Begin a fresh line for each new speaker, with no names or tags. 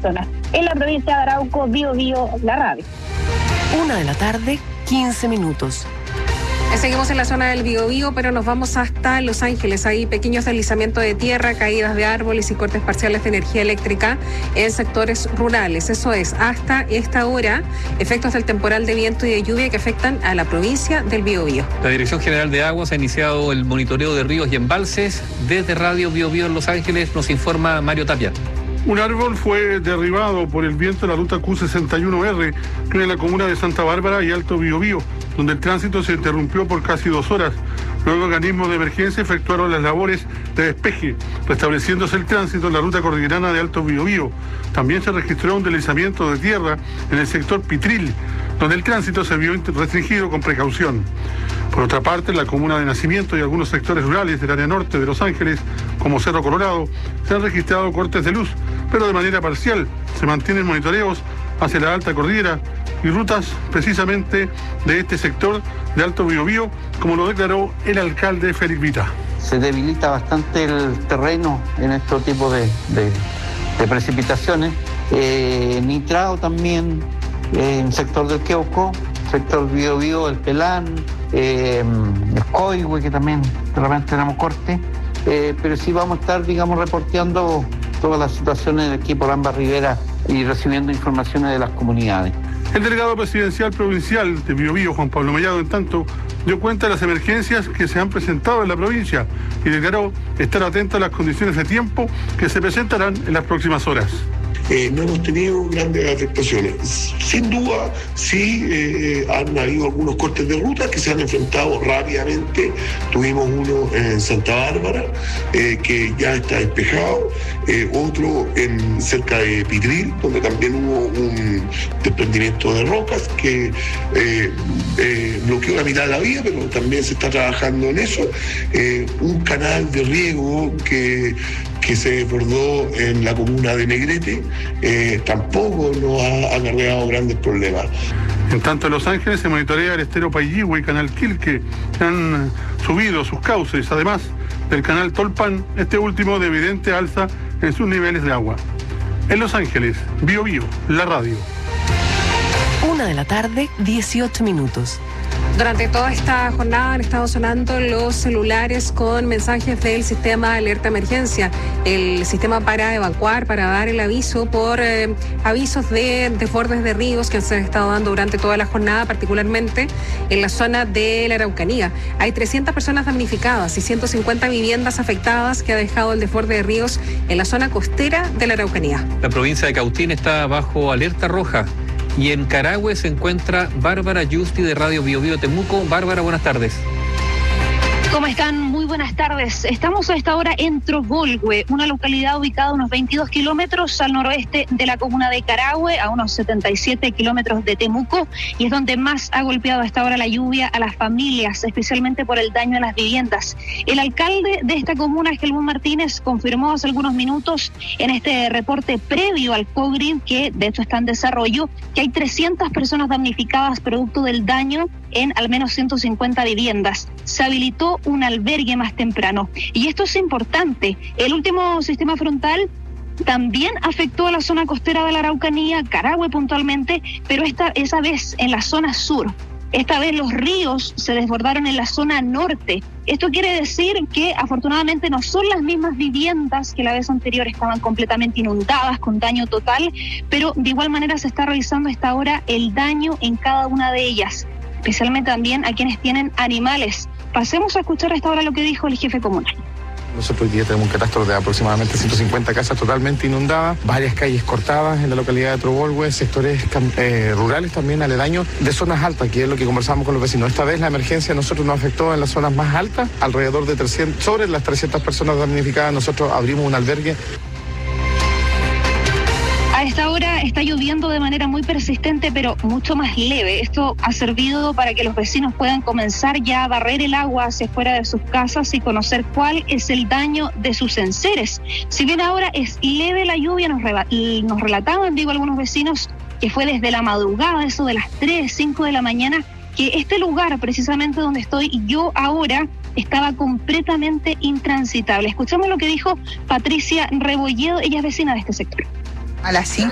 personas. En la provincia de Arauco, Biobío, la radio.
1:15 p.m.
Seguimos en la zona del Biobío, pero nos vamos hasta Los Ángeles. Hay pequeños deslizamientos de tierra, caídas de árboles y cortes parciales de energía eléctrica en sectores rurales. Eso es, hasta esta hora, efectos del temporal de viento y de lluvia que afectan a la provincia del Biobío.
La Dirección General de Aguas ha iniciado el monitoreo de ríos y embalses. Desde Radio Biobío en Los Ángeles nos informa Mario Tapia.
Un árbol fue derribado por el viento en la ruta Q61R, que en la comuna de Santa Bárbara y Alto Biobío, donde el tránsito se interrumpió por casi 2 horas. Luego organismos de emergencia efectuaron las labores de despeje, restableciéndose el tránsito en la ruta cordillerana de Alto Biobío. También se registró un deslizamiento de tierra en el sector Pitril, donde el tránsito se vio restringido con precaución. Por otra parte, en la comuna de Nacimiento y algunos sectores rurales del área norte de Los Ángeles, como Cerro Colorado, se han registrado cortes de luz, pero de manera parcial. Se mantienen monitoreos hacia la alta cordillera y rutas precisamente de este sector de Alto Biobío, como lo declaró el alcalde Félix Vita.
Se debilita bastante el terreno en este tipo de precipitaciones. Nitrado también en el sector del Queuco, sector Biobío, el Pelán, el Coihue, que también de repente tenemos corte, pero sí vamos a estar, reporteando todas las situaciones aquí por ambas riberas y recibiendo informaciones de las comunidades.
El delegado presidencial provincial de Biobío, Juan Pablo Mellado, en tanto, dio cuenta de las emergencias que se han presentado en la provincia y declaró estar atento a las condiciones de tiempo que se presentarán en las próximas horas.
No hemos tenido grandes afectaciones. Sin duda, sí han habido algunos cortes de ruta que se han enfrentado rápidamente. Tuvimos uno en Santa Bárbara, que ya está despejado, otro cerca de Pitril, donde también hubo un desprendimiento de rocas que bloqueó la mitad de la vía, pero también se está trabajando en eso. Un canal de riego que se desbordó en la comuna de Negrete, tampoco nos ha acarreado grandes problemas.
En tanto, en Los Ángeles se monitorea el estero Pailihue y Canal Quilque, que han subido sus cauces, además del canal Tolpan, este último de evidente alza en sus niveles de agua. En Los Ángeles, Biobío, la radio.
1:18 p.m.
Durante toda esta jornada han estado sonando los celulares con mensajes del sistema de alerta emergencia, el sistema para evacuar, para dar el aviso por avisos de desbordes de ríos que se han estado dando durante toda la jornada, particularmente en la zona de la Araucanía. Hay 300 personas damnificadas y 150 viviendas afectadas que ha dejado el desborde de ríos en la zona costera de la Araucanía.
La provincia de Cautín está bajo alerta roja. Y en Carahue se encuentra Bárbara Yusti de Radio Biobío Temuco. Bárbara, buenas tardes.
¿Cómo están? Muy buenas tardes. Estamos a esta hora en Trovolhue, una localidad ubicada a unos 22 kilómetros al noroeste de la comuna de Carahue, a unos 77 kilómetros de Temuco, y es donde más ha golpeado a esta hora la lluvia a las familias, especialmente por el daño a las viviendas. El alcalde de esta comuna, Gelmún Martínez, confirmó hace algunos minutos en este reporte previo al COGRID, que de hecho está en desarrollo, que hay 300 personas damnificadas producto del daño en al menos 150 viviendas. Se habilitó un albergue más temprano. Y esto es importante. El último sistema frontal también afectó a la zona costera de la Araucanía, Carahue puntualmente, pero esa vez en la zona sur. Esta vez los ríos se desbordaron en la zona norte. Esto quiere decir que afortunadamente no son las mismas viviendas que la vez anterior estaban completamente inundadas con daño total, pero de igual manera se está revisando a esta hora el daño en cada una de ellas, especialmente también a quienes tienen animales. Pasemos a escuchar a esta hora lo que dijo el jefe comunal.
Nosotros hoy día tenemos un catastro de aproximadamente 150 casas totalmente inundadas, varias calles cortadas en la localidad de Trovolhue, sectores rurales también aledaños de zonas altas, que es lo que conversamos con los vecinos. Esta vez la emergencia a nosotros nos afectó en las zonas más altas, alrededor de 300, sobre las 300 personas damnificadas. Nosotros abrimos un albergue.
A esta hora está lloviendo de manera muy persistente, pero mucho más leve. Esto ha servido para que los vecinos puedan comenzar ya a barrer el agua hacia afuera de sus casas y conocer cuál es el daño de sus enseres. Si bien ahora es leve la lluvia, nos relataban, algunos vecinos, que fue desde la madrugada, eso de las 3, 5 de la mañana, que este lugar, precisamente donde estoy yo ahora, estaba completamente intransitable. Escuchamos lo que dijo Patricia Rebolledo, ella es vecina de este sector.
A las 5